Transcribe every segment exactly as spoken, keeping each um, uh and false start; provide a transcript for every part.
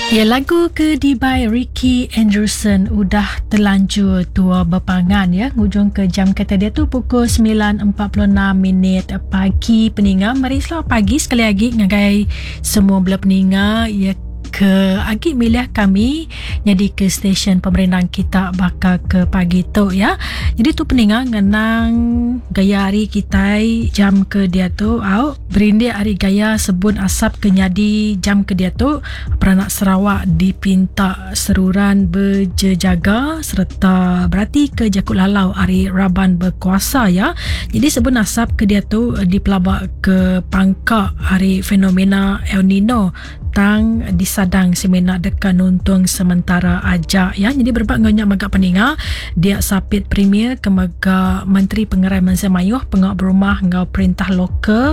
Ya, lagu ke by Ricky Anderson udah terlanjur tua berpangan ya. Ngujung ke jam kata dia tu pukul sembilan empat puluh enam minit pagi peninga. Mari selamat pagi sekali lagi ngagai semua belah peninga ya ke agi milih kami jadi ke stesen pemerintahan kita bakal ke pagi tu ya. Jadi tu peninga ngenang gaya hari kita jam ke dia tu au berindi hari gaya sebun asap kenyadi jam ke dia tu peranak Sarawak dipinta seruran berjejaga serta berarti ke Jakut Lalau hari Raban berkuasa ya. Jadi sebun asap ke dia tu dipelabak ke pangkak hari fenomena El Nino tang disadang semena dekat nuntung sementara aja ya. Jadi berbak ngonyak magak peninga dia sapit premier ke maga Menteri Pengerai Malaysia Mayuh pengak berumah ngau perintah lokal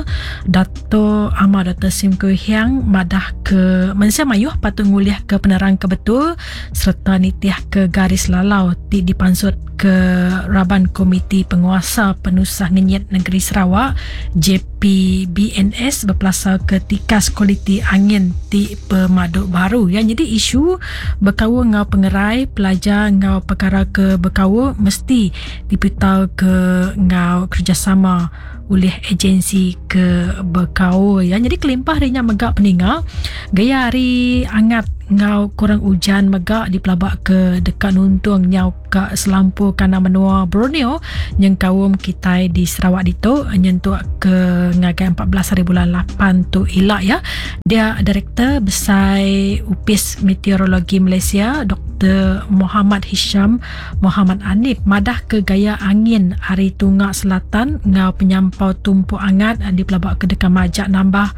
Dato' Ahmad Dato' Sim Kui Hiang madah ke Malaysia Mayuh patut nguliah ke penerang ke betul serta nitiah ke garis lalau ti dipansut ke Raban Komiti Penguasa Penusah Ngenyet Negeri Sarawak J P B N S berpelasar ke tikas kualiti angin ti Pemaduk Baru ya. Jadi isu berkawa ngau pengerai pelajar ngau perkara ke berkawa mesti dipitau ke ngau kerjasama oleh agensi ke berkawa ya. Jadi kelimpah rinya megak peninga gaya hari angat ngau kurang hujan megak di pelabak ke dekat nuntung nyau ke selampu kana menua Borneo yang kawum kita di Sarawak dito nyentuh ke ngagai empat belas hari bulan lapan tu ilak ya. Dia Direktur Besar Upis Meteorologi Malaysia Doktor Muhammad Hisham Muhammad Anip madah ke gaya angin hari Tungak Selatan ngau penyampau tumpu angat di pelabak ke dekat majak nambah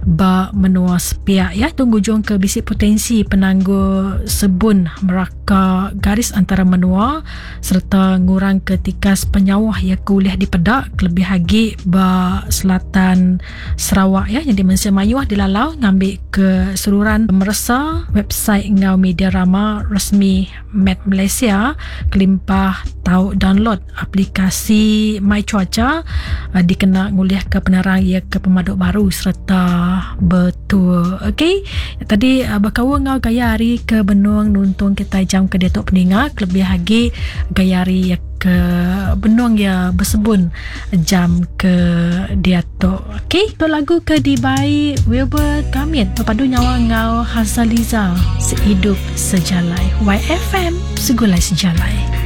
ba menua sepiak ya. Tunggu jong ke bisik potensi penangguh sebun meraka garis antara menua serta ngurang ke tikas penyawah ya kuliah di pedak lebih lagi ba selatan Sarawak ya. Jadi Malaysia Mayuh dilalau ngambil ke seluruhan meresa website ngau media rama resmi Met Malaysia kelimpah tahu download aplikasi My Cuaca uh, dikena nguliah ke penerang ya ke Pemaduk Baru serta betul. Okey, tadi uh, berkawa ngau gaya hari ke benuang nuntung kita jam ke Datuk Peninga lebih lagi gaya hari ya ke benuang ya bersebun jam ke Datuk. Okey, tu lagu ke dibai Wilbur Kamit berpadu nyawa ngau Hazaliza sehidup sejalai Y F M segulai sejalai.